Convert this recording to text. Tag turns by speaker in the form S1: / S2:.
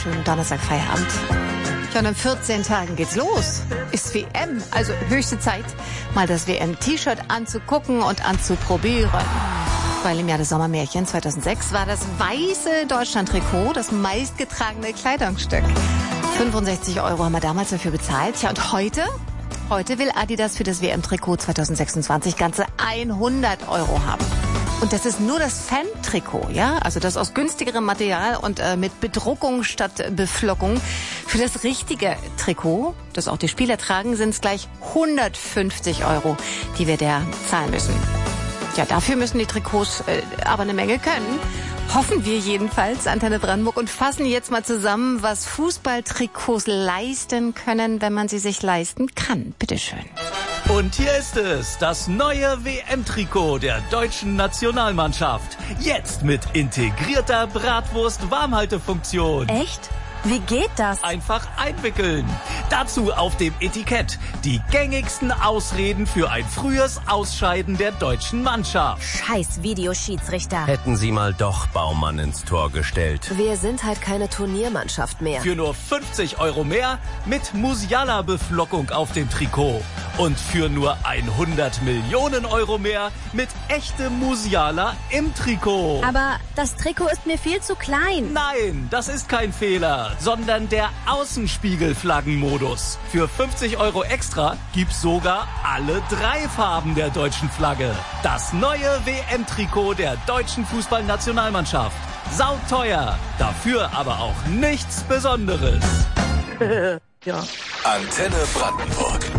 S1: schönen Donnerstag Feierabend. Ja, und in 14 Tagen geht's los. Ist WM, also höchste Zeit, mal das WM-T-Shirt anzugucken und anzuprobieren. Weil im Jahr des Sommermärchens 2006 war das weiße Deutschland-Trikot das meistgetragene Kleidungsstück. 65 € haben wir damals dafür bezahlt. Ja, und heute will Adidas für das WM-Trikot 2026 ganze 100 € haben. Und das ist nur das Fan-Trikot, ja? Also das aus günstigerem Material und mit Bedruckung statt Beflockung. Für das richtige Trikot, das auch die Spieler tragen, sind es gleich 150 €, die wir da zahlen müssen. Ja, dafür müssen die Trikots aber eine Menge können. Hoffen wir jedenfalls, Antenne Brandenburg, und fassen jetzt mal zusammen, was Fußballtrikots leisten können, wenn man sie sich leisten kann. Bitteschön.
S2: Und hier ist es, das neue WM-Trikot der deutschen Nationalmannschaft. Jetzt mit integrierter Bratwurst-Warmhaltefunktion.
S3: Echt? Wie geht das?
S2: Einfach einwickeln. Dazu auf dem Etikett die gängigsten Ausreden für ein frühes Ausscheiden der deutschen Mannschaft.
S3: Scheiß Videoschiedsrichter.
S4: Hätten Sie mal doch Baumann ins Tor gestellt.
S3: Wir sind halt keine Turniermannschaft mehr.
S2: Für nur 50 € mehr mit Musiala-Beflockung auf dem Trikot. Und für nur 100 Millionen € mehr mit echtem Musiala im Trikot.
S3: Aber das Trikot ist mir viel zu klein.
S2: Nein, das ist kein Fehler, sondern der Außenspiegelflaggenmodus. Für 50 € extra gibt's sogar alle 3 Farben der deutschen Flagge. Das neue WM-Trikot der deutschen Fußballnationalmannschaft. Sauteuer, dafür aber auch nichts Besonderes.
S5: Ja. Antenne Brandenburg.